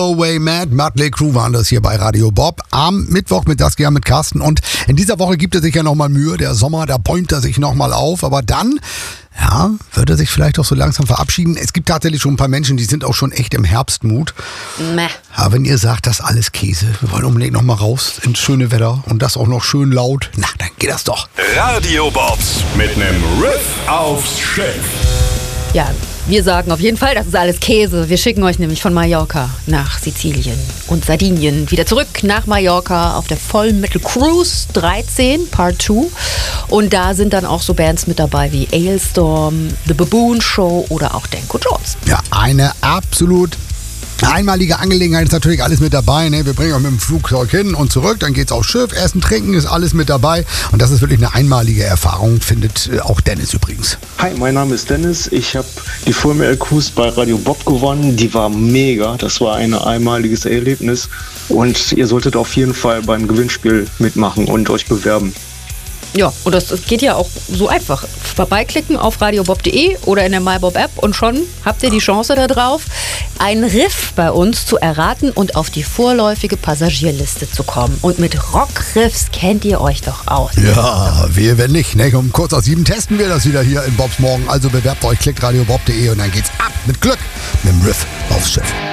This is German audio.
Go Away Mad, Mötley Crüe waren das hier bei Radio Bob. Am Mittwoch mit Saskia, mit Carsten. Und in dieser Woche gibt er sich ja nochmal Mühe. Der Sommer, da bäumt er sich nochmal auf. Aber dann, ja, wird er sich vielleicht auch so langsam verabschieden. Es gibt tatsächlich schon ein paar Menschen, die sind auch schon echt im Herbstmut. Meh. Aber wenn ihr sagt, das ist alles Käse, wir wollen unbedingt nochmal raus ins schöne Wetter und das auch noch schön laut, na, dann geht das doch. Radio Bobs mit nem Riff aufs Schiff. Ja, wir sagen auf jeden Fall, das ist alles Käse. Wir schicken euch nämlich von Mallorca nach Sizilien und Sardinien wieder zurück nach Mallorca auf der Full Metal Cruise 13 Part 2. Und da sind dann auch so Bands mit dabei wie Ailstorm, The Baboon Show oder auch Danko Jones. Ja, eine absolut einmalige Angelegenheit, ist natürlich alles mit dabei. Ne? Wir bringen euch mit dem Flugzeug hin und zurück, dann geht's aufs Schiff, Essen, Trinken ist alles mit dabei. Und das ist wirklich eine einmalige Erfahrung, findet auch Dennis übrigens. Hi, mein Name ist Dennis. Ich habe die Full Metal Cruise bei Radio Bob gewonnen. Die war mega. Das war ein einmaliges Erlebnis. Und ihr solltet auf jeden Fall beim Gewinnspiel mitmachen und euch bewerben. Ja, und das geht ja auch so einfach. Vorbeiklicken auf radiobob.de oder in der MyBob-App und schon habt ihr die Chance da drauf, einen Riff bei uns zu erraten und auf die vorläufige Passagierliste zu kommen. Und mit Rockriffs kennt ihr euch doch aus. Ja, wir wenn nicht. Ne? Um kurz aus 7 testen wir das wieder hier in Bobs Morgen. Also bewerbt euch, klickt radiobob.de und dann geht's ab mit Glück mit dem Riff aufs Schiff.